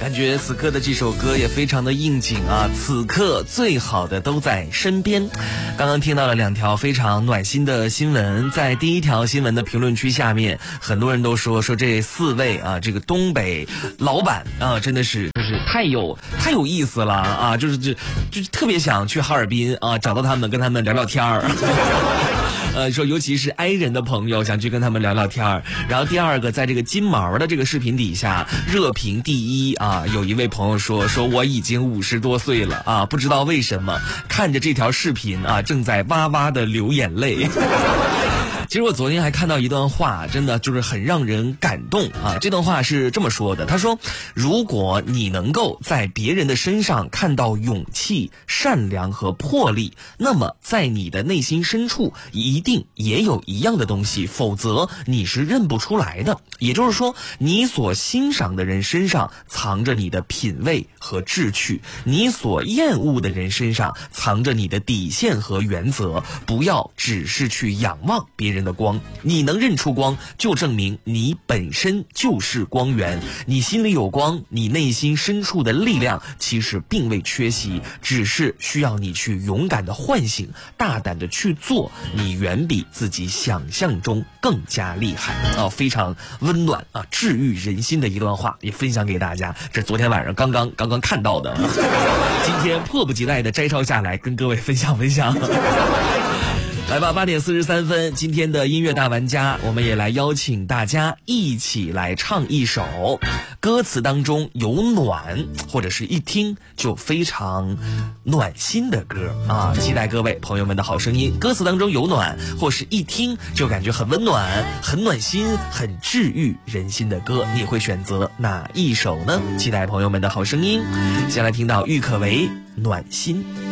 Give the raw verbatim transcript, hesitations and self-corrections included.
感觉此刻的这首歌也非常的应景啊，此刻最好的都在身边。刚刚听到了两条非常暖心的新闻，在第一条新闻的评论区下面，很多人都说说这四位啊，这个东北老板啊，真的是就是太有太有意思了啊，就是就就是特别想去哈尔滨啊，找到他们跟他们聊聊天儿。呃，说尤其是 I 人的朋友想去跟他们聊聊天儿。然后第二个，在这个金毛的这个视频底下，热评第一啊，有一位朋友说说我已经五十多岁了啊，不知道为什么看着这条视频啊，正在哇哇的流眼泪。其实我昨天还看到一段话，真的就是很让人感动啊！这段话是这么说的，他说：如果你能够在别人的身上看到勇气、善良和魄力，那么在你的内心深处一定也有一样的东西，否则你是认不出来的。也就是说，你所欣赏的人身上藏着你的品味和志趣，你所厌恶的人身上藏着你的底线和原则。不要只是去仰望别人的光，你能认出光，就证明你本身就是光源。你心里有光，你内心深处的力量其实并未缺席，只是需要你去勇敢的唤醒，大胆的去做，你远比自己想象中更加厉害啊！非常温暖啊，治愈人心的一段话，也分享给大家。这昨天晚上刚刚刚刚看到的，今天迫不及待的摘抄下来，跟各位分享分享。来吧，八点四十三分，今天的音乐大玩家，我们也来邀请大家一起来唱一首歌词当中有暖，或者是一听就非常暖心的歌啊！期待各位朋友们的好声音。歌词当中有暖，或是一听就感觉很温暖、很暖心、很治愈人心的歌，你会选择哪一首呢？期待朋友们的好声音。先来听到郁可唯《暖心》。